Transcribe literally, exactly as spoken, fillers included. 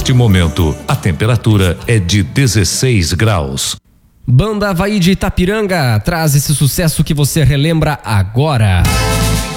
Neste momento, a temperatura é de dezesseis graus. Banda Havaí de Itapiranga traz esse sucesso que você relembra agora.